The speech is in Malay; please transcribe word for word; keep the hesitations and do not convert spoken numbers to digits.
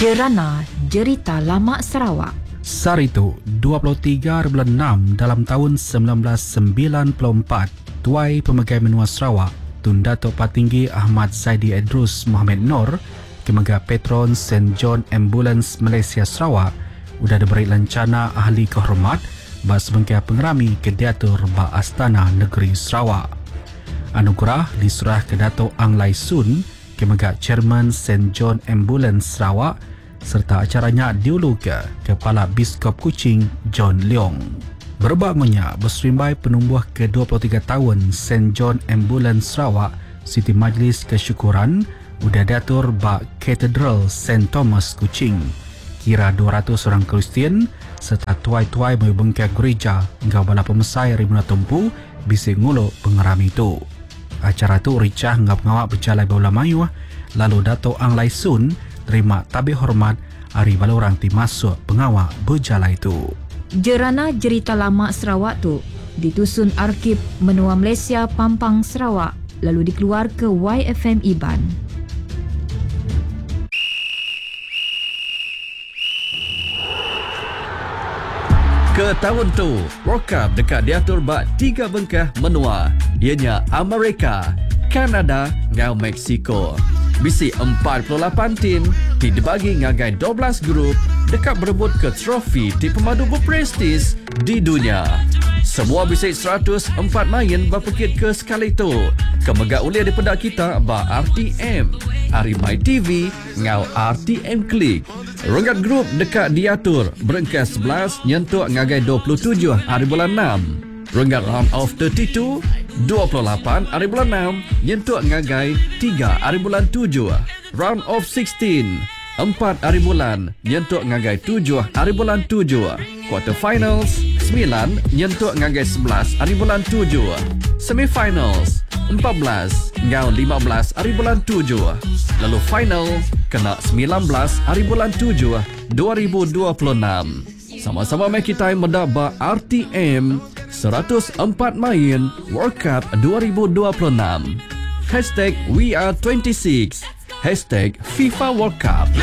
Jerana Jerita Lama Sarawak. Saritu dua puluh tiga bulan enam dalam tahun sembilan belas sembilan puluh empat, Tuai Pemegai Menua Sarawak, Tun Datuk Patinggi Ahmad Zaidi Edrus Mohamed Nur, Kemega Patron Saint John Ambulance Malaysia Sarawak, sudah diberi lancana ahli kehormat bas bengkai pengerami ke Diatur Ba Astana Negeri Sarawak. Anugerah diserah ke Datuk Ang Lai Sun, Kemega Chairman Saint John Ambulance Sarawak, serta acaranya diulu ke Kepala Biskop Kuching John Leong. Berbagainya berserimbai penumbuh ke dua puluh tiga tahun Saint John Ambulance Sarawak, Siti Majlis Kesyukuran udah datur ba Katedral Saint Thomas Kuching. Kira dua ratus orang Kristian serta tuai-tuai membengkai gereja hingga bala pemesai Rimuna Tumpu bising ngulu pengeram itu. Acara tu ricah hingga pengawak berjalan beula mayu, lalu Dato' Ang Lai Sun terima tabir hormat hari bala orang ti masuk pengawak berjalan itu. Jerana Jerita Lama Sarawak tu ditusun Arkib Menua Malaysia Pampang Sarawak, lalu dikeluar ke Y F M Iban. Ke tahun tu, World Cup dekat diatur bak tiga bengkah menua, ianya Amerika, Kanada dan Mexico. Bisi empat puluh lapan tim ti dibagi ngagai dua belas grup dekat berebut ke trofi ti pemadu berprestis di dunia. Semua bisi seratus empat main berpekit ke sekali tu. Kemegak ulia di pedak kita ba R T M, Arimai T V ngau R T M Klik. Ronggat grup dekat diatur berengkas sebelas nyentuk ngagai dua puluh tujuh hari bulan enam. Ronggat round of tiga puluh dua, dua puluh lapan hari bulan enam nyentuk ngagai tiga hari bulan tujuh. Round of enam belas, empat hari bulan nyentuk ngagai tujuh hari bulan tujuh. Quarter finals sembilan nyentuk ngagai sebelas hari bulan tujuh. Semifinals empat belas ngau lima belas hari bulan tujuh. Lalu final kena sembilan belas hari bulan tujuh dua ribu dua puluh enam. Sama-sama mai kita mendaba R T M seratus empat main World Cup dua ribu dua puluh enam. Hashtag We Are dua puluh enam. Hashtag FIFA World Cup.